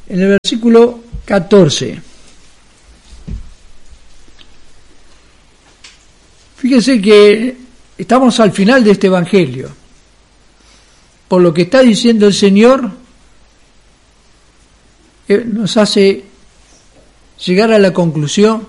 en el versículo 14. Fíjese que estamos al final de este evangelio. Por lo que está diciendo el Señor, nos hace llegar a la conclusión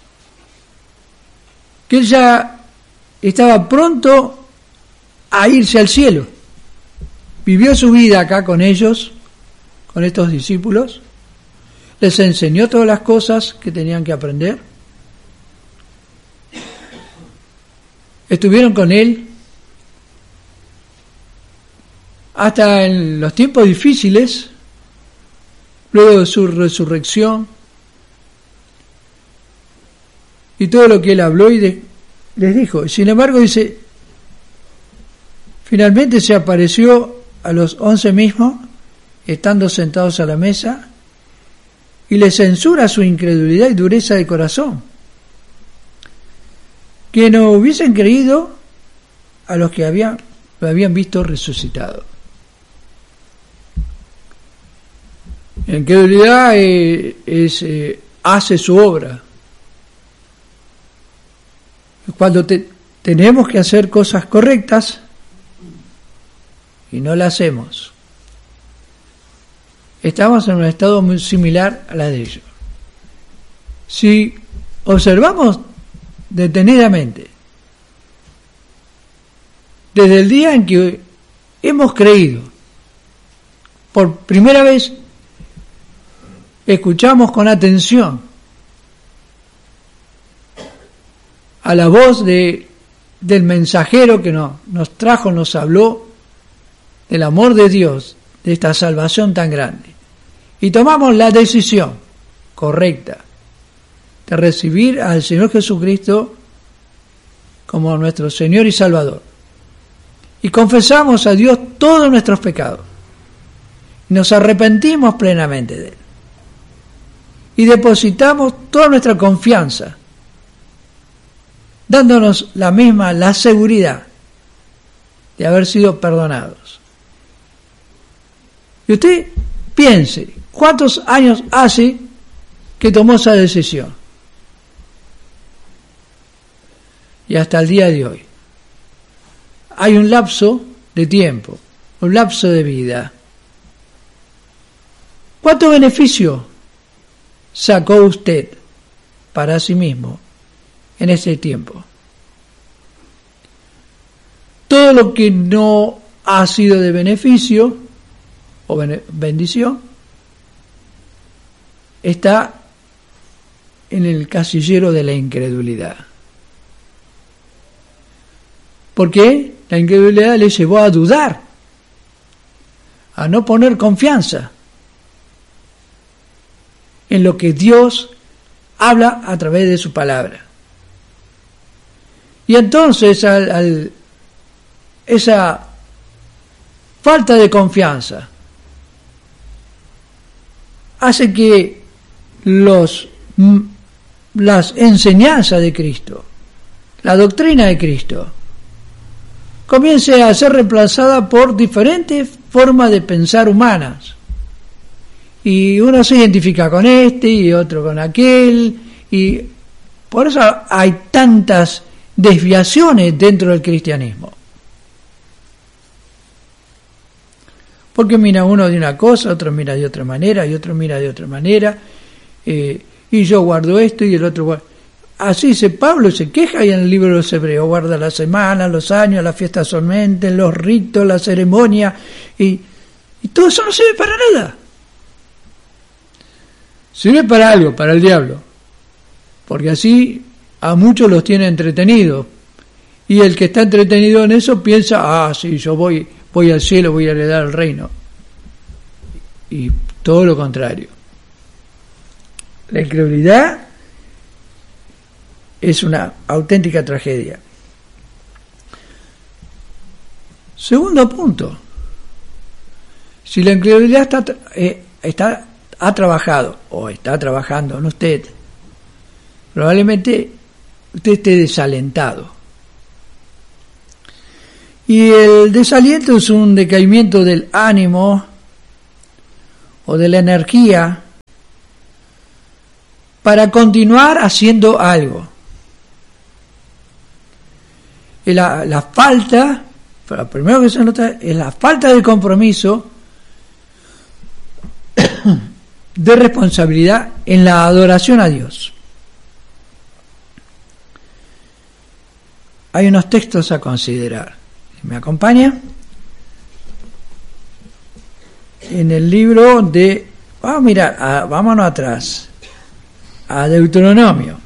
que Él ya estaba pronto a irse al cielo. Vivió su vida acá con ellos, con estos discípulos, les enseñó todas las cosas que tenían que aprender, estuvieron con Él hasta en los tiempos difíciles, luego de su resurrección, y todo lo que Él habló y les dijo. Sin embargo, dice, finalmente se apareció a los 11 mismos, estando sentados a la mesa, y les censura su incredulidad y dureza de corazón, que no hubiesen creído a los que lo habían visto resucitado. La incredulidad hace su obra. Cuando tenemos que hacer cosas correctas y no las hacemos, estamos en un estado muy similar a la de ellos. Si observamos detenidamente, desde el día en que hemos creído, por primera vez escuchamos con atención a la voz del mensajero que nos trajo, nos habló del amor de Dios, de esta salvación tan grande, y tomamos la decisión correcta de recibir al Señor Jesucristo como nuestro Señor y Salvador, y confesamos a Dios todos nuestros pecados, y nos arrepentimos plenamente de Él, y depositamos toda nuestra confianza, dándonos la seguridad de haber sido perdonados. Y usted piense, ¿cuántos años hace que tomó esa decisión? Y hasta el día de hoy. Hay un lapso de tiempo, un lapso de vida. ¿Cuánto beneficio sacó usted para sí mismo en ese tiempo? Todo lo que no ha sido de beneficio o bendición está en el casillero de la incredulidad. ¿Por qué? La incredulidad le llevó a dudar, a no poner confianza en lo que Dios habla a través de su palabra. Y entonces esa falta de confianza hace que las enseñanzas de Cristo, la doctrina de Cristo, comience a ser reemplazada por diferentes formas de pensar humanas. Y uno se identifica con este y otro con aquel, y por eso hay tantas desviaciones dentro del cristianismo. Porque mira uno de una cosa, otro mira de otra manera, y otro mira de otra manera, y yo guardo esto y el otro guarda. Así dice Pablo, se queja y en el libro de los Hebreos, guarda las semanas, los años, las fiestas solemnes, los ritos, la ceremonia, y todo eso no sirve para nada. Sirve para algo, para el diablo, porque así a muchos los tiene entretenidos, y el que está entretenido en eso piensa, sí, yo voy al cielo, voy a heredar el reino, y todo lo contrario. La incredulidad es una auténtica tragedia. Segundo punto, si la incredulidad ha trabajado o está trabajando en usted, probablemente usted esté desalentado. Y el desaliento es un decaimiento del ánimo o de la energía para continuar haciendo algo. Y la falta, lo primero que se nota es la falta de compromiso, de responsabilidad en la adoración a Dios. Hay unos textos a considerar. ¿Me acompaña? En el libro de... vámonos atrás. A Deuteronomio.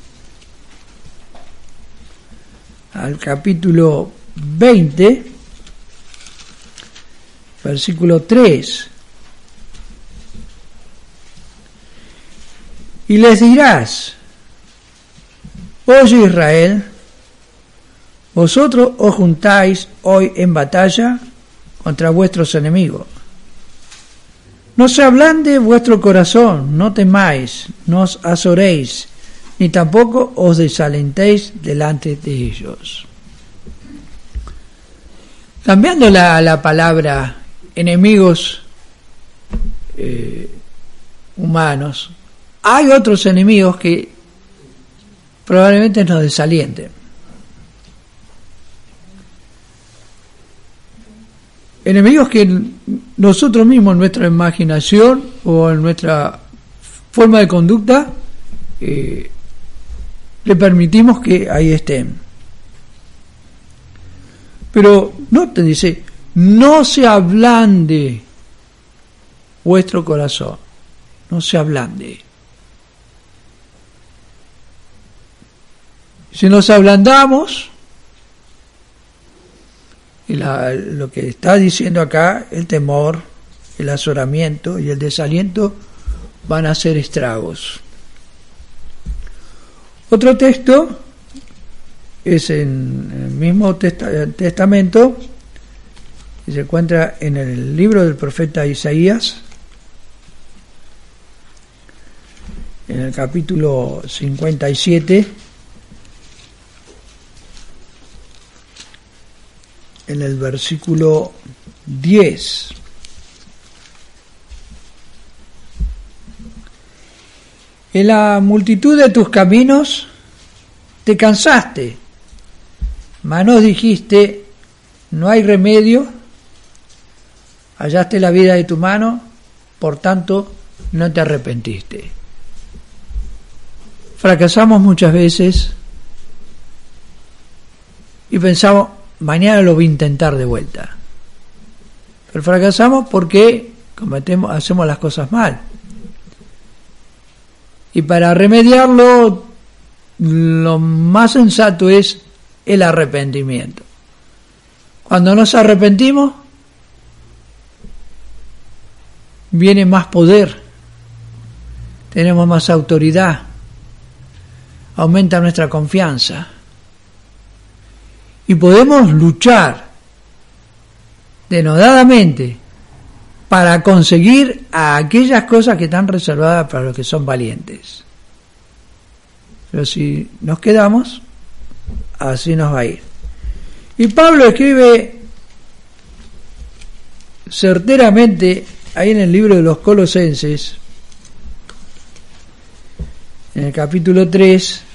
Al capítulo 20, versículo 3. Y les dirás: oye Israel, vosotros os juntáis hoy en batalla contra vuestros enemigos. No se ablande vuestro corazón, no temáis, no os azoréis, ni tampoco os desalentéis delante de ellos. Cambiando la palabra enemigos humanos, hay otros enemigos que probablemente nos desalienten. Enemigos que nosotros mismos, en nuestra imaginación o en nuestra forma de conducta, le permitimos que ahí estén. Pero no te dice: no se ablande vuestro corazón, no se ablande. Si nos ablandamos, y lo que está diciendo acá, el temor, el azoramiento y el desaliento van a hacer estragos. Otro texto es en el mismo testamento, que se encuentra en el libro del profeta Isaías, en el capítulo 57, en el versículo 10. En la multitud de tus caminos te cansaste, mas no dijiste: no hay remedio. Hallaste la vida de tu mano, por tanto no te arrepentiste. Fracasamos muchas veces y pensamos: mañana lo voy a intentar de vuelta. Pero fracasamos porque hacemos las cosas mal. Y para remediarlo, lo más sensato es el arrepentimiento. Cuando nos arrepentimos, viene más poder, tenemos más autoridad, aumenta nuestra confianza y podemos luchar denodadamente para conseguir aquellas cosas que están reservadas para los que son valientes. Pero si nos quedamos, así nos va a ir. Y Pablo escribe certeramente ahí en el libro de los Colosenses, en el capítulo 3,